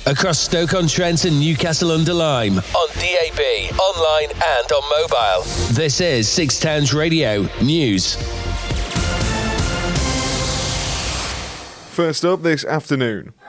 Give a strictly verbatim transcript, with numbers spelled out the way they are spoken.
across Stoke-on-Trent and Newcastle-under-Lyme, on D A B, online and on mobile. This is Six Towns Radio News. First up this afternoon.